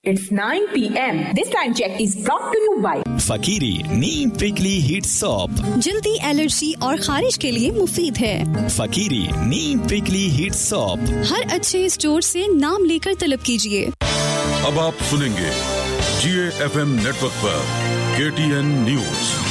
It's 9 p.m. This time check is brought to you by फकीरी Neem prickly heat soap, जल्दी allergy और खारिश के लिए मुफीद है। फकीरी नीम प्रिकली हीट सोप हर अच्छे स्टोर से नाम लेकर तलब कीजिए। अब आप सुनेंगे GAFM नेटवर्क पर KTN न्यूज।